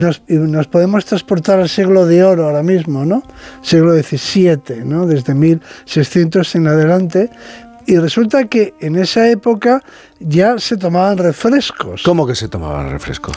Nos podemos transportar al siglo de oro ahora mismo, ¿no? Siglo XVII, ¿no? Desde 1600 en adelante. Y resulta que en esa época ya se tomaban refrescos. ¿Cómo que se tomaban refrescos?